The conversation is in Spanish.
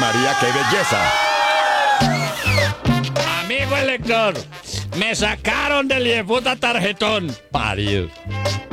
María, qué belleza! Amigo elector, me sacaron del hijueputa tarjetón. Parido.